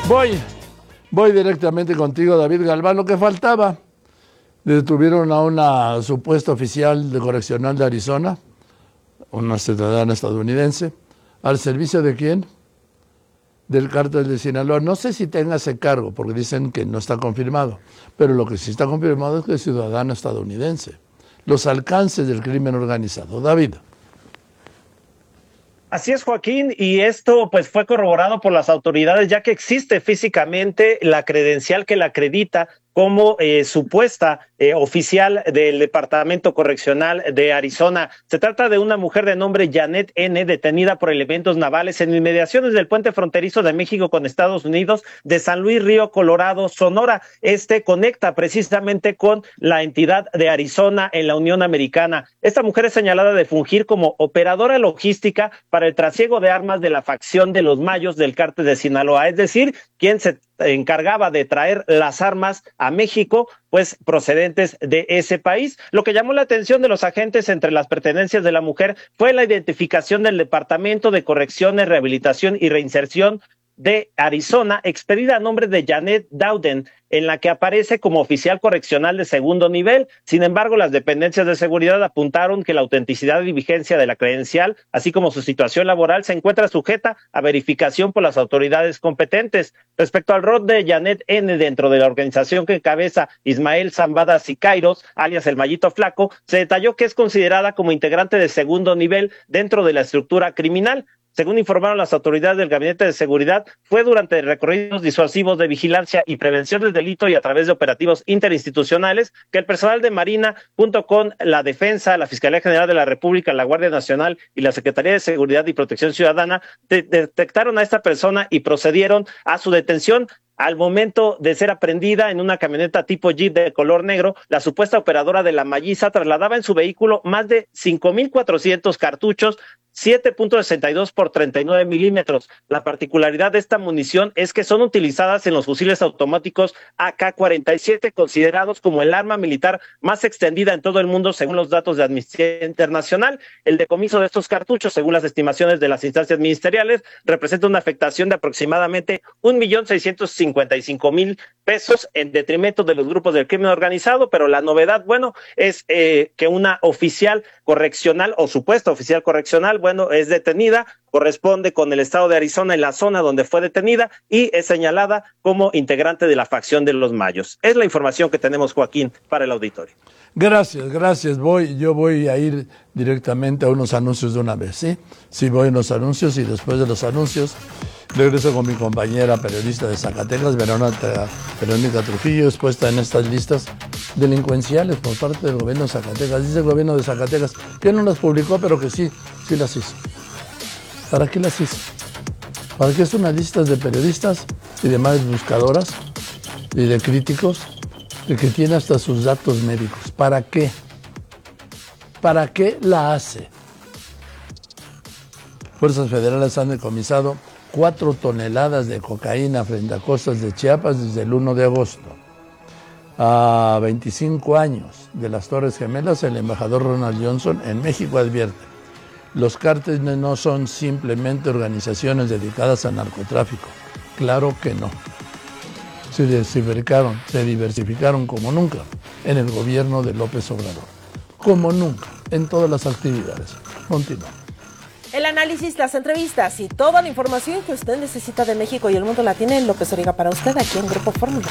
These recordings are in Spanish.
Voy directamente contigo, David Galván. Lo que faltaba, detuvieron a una supuesta oficial de correccional de Arizona, una ciudadana estadounidense. ¿Al servicio de quién? Del cártel de Sinaloa. No sé si tenga ese cargo, porque dicen que no está confirmado, pero lo que sí está confirmado es que es ciudadana estadounidense. Los alcances del crimen organizado. David. Así es, Joaquín, y esto pues fue corroborado por las autoridades, ya que existe físicamente la credencial que la acredita como supuesta oficial del Departamento Correccional de Arizona. Se trata de una mujer de nombre Janet N., detenida por elementos navales en inmediaciones del puente fronterizo de México con Estados Unidos de San Luis Río Colorado, Sonora. Este conecta precisamente con la entidad de Arizona en la Unión Americana. Esta mujer es señalada de fungir como operadora logística para el trasiego de armas de la facción de los Mayos del cártel de Sinaloa, es decir, quien se encargaba de traer las armas a México, pues procedentes de ese país. Lo que llamó la atención de los agentes entre las pertenencias de la mujer fue la identificación del Departamento de Correcciones, Rehabilitación y Reinserción de Arizona, expedida a nombre de Janet Dowden, en la que aparece como oficial correccional de segundo nivel. Sin embargo, las dependencias de seguridad apuntaron que la autenticidad y vigencia de la credencial, así como su situación laboral, se encuentra sujeta a verificación por las autoridades competentes. Respecto al rol de Janet N. dentro de la organización que encabeza Ismael Zambada Sicairos, alias el Mallito Flaco, se detalló que es considerada como integrante de segundo nivel dentro de la estructura criminal. Según informaron las autoridades del Gabinete de Seguridad, fue durante recorridos disuasivos de vigilancia y prevención del delito y a través de operativos interinstitucionales que el personal de Marina, junto con la Defensa, la Fiscalía General de la República, la Guardia Nacional y la Secretaría de Seguridad y Protección Ciudadana, detectaron a esta persona y procedieron a su detención. Al momento de ser aprehendida en una camioneta tipo Jeep de color negro, la supuesta operadora de la Malliza trasladaba en su vehículo más de 5,400 cartuchos, 7.62 por 39 milímetros. La particularidad de esta munición es que son utilizadas en los fusiles automáticos AK-47, considerados como el arma militar más extendida en todo el mundo, según los datos de Amnistía Internacional. El decomiso de estos cartuchos, según las estimaciones de las instancias ministeriales, representa una afectación de aproximadamente 1,655,000 pesos en detrimento de los grupos del crimen organizado, pero la novedad, bueno, es que una oficial correccional o supuesta oficial correccional, bueno, es detenida, corresponde con el estado de Arizona en la zona donde fue detenida y es señalada como integrante de la facción de los Mayos. Es la información que tenemos, Joaquín, para el auditorio. Gracias. Yo voy a ir directamente a unos anuncios de una vez, ¿sí? Sí, voy a unos anuncios y después de los anuncios regreso con mi compañera periodista de Zacatecas, Verónica Trujillo, expuesta en estas listas delincuenciales por parte del gobierno de Zacatecas. Dice el gobierno de Zacatecas que no las publicó, pero que sí las hizo. ¿Para qué las hizo? ¿Para qué son unas listas de periodistas y demás buscadoras y de críticos de que tiene hasta sus datos médicos? ¿Para qué? ¿Para qué la hace? Fuerzas federales han decomisado 4 toneladas de cocaína frente a costas de Chiapas desde el 1 de agosto. A 25 años de las Torres Gemelas, el embajador Ronald Johnson en México advierte: los cárteles no son simplemente organizaciones dedicadas al narcotráfico. Claro que no. Se diversificaron como nunca en el gobierno de López Obrador. Como nunca, en todas las actividades. Continuamos. El análisis, las entrevistas y toda la información que usted necesita de México y el mundo la tiene López Dóriga para usted aquí en Grupo Fórmula.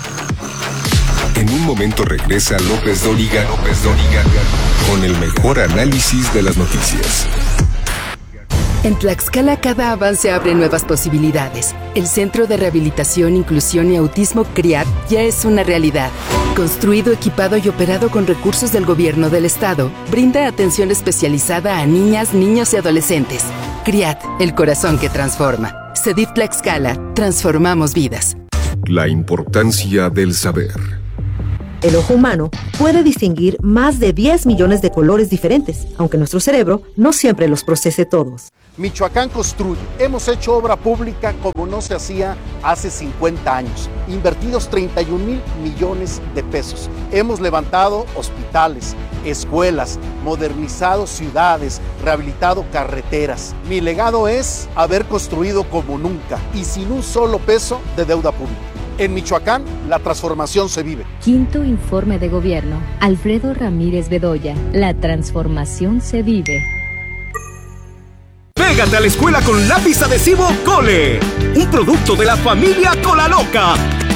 En un momento regresa López Dóriga con el mejor análisis de las noticias. En Tlaxcala cada avance abre nuevas posibilidades. El Centro de Rehabilitación, Inclusión y Autismo CRIAT ya es una realidad. Construido, equipado y operado con recursos del gobierno del estado, brinda atención especializada a niñas, niños y adolescentes. CRIAT, el corazón que transforma. CEDIF Tlaxcala, transformamos vidas. La importancia del saber. El ojo humano puede distinguir más de 10 millones de colores diferentes, aunque nuestro cerebro no siempre los procese todos. Michoacán construye. Hemos hecho obra pública como no se hacía hace 50 años, invertidos 31,000 millones de pesos. Hemos levantado hospitales, escuelas, modernizado ciudades, rehabilitado carreteras. Mi legado es haber construido como nunca y sin un solo peso de deuda pública. En Michoacán, la transformación se vive. Quinto informe de gobierno. Alfredo Ramírez Bedoya. La transformación se vive. Pégate a la escuela con lápiz adhesivo Cole, un producto de la familia Cola Loca.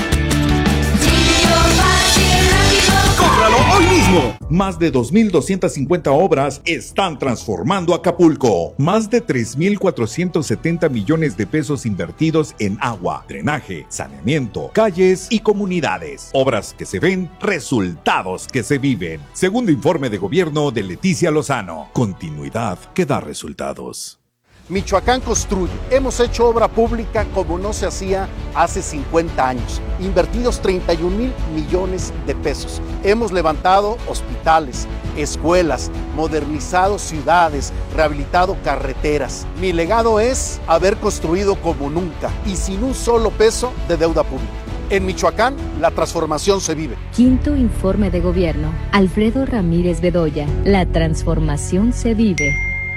¡Cómpralo hoy mismo! Más de 2,250 obras están transformando Acapulco. Más de 3,470 millones de pesos invertidos en agua, drenaje, saneamiento, calles y comunidades. Obras que se ven, resultados que se viven. Segundo informe de gobierno de Leticia Lozano. Continuidad que da resultados. Michoacán construye. Hemos hecho obra pública como no se hacía hace 50 años, invertidos 31,000 millones de pesos. Hemos levantado hospitales, escuelas, modernizado ciudades, rehabilitado carreteras. Mi legado es haber construido como nunca y sin un solo peso de deuda pública. En Michoacán, la transformación se vive. Quinto informe de gobierno. Alfredo Ramírez Bedoya. La transformación se vive.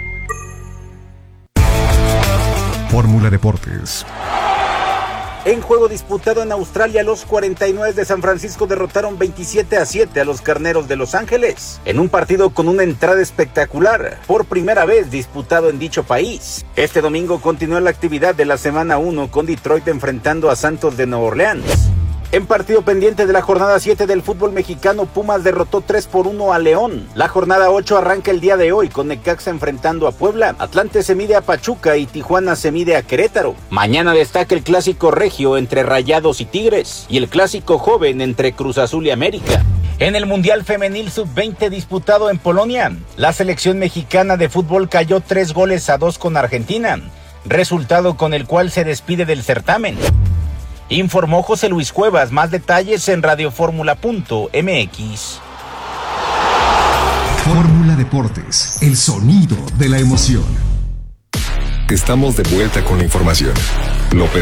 Fórmula Deportes. En juego disputado en Australia, los 49 de San Francisco derrotaron 27-7 a los Carneros de Los Ángeles, en un partido con una entrada espectacular, por primera vez disputado en dicho país. Este domingo continuó la actividad de la semana 1 con Detroit enfrentando a Santos de Nueva Orleans. En partido pendiente de la jornada 7 del fútbol mexicano, Pumas derrotó 3-1 a León. La jornada 8 arranca el día de hoy con Necaxa enfrentando a Puebla, Atlante se mide a Pachuca y Tijuana se mide a Querétaro. Mañana destaca el clásico regio entre Rayados y Tigres y el clásico joven entre Cruz Azul y América. En el Mundial Femenil Sub-20 disputado en Polonia, la selección mexicana de fútbol cayó 3-2 con Argentina, resultado con el cual se despide del certamen. Informó José Luis Cuevas. Más detalles en radioformula.mx. Fórmula Deportes, el sonido de la emoción. Estamos de vuelta con la información. López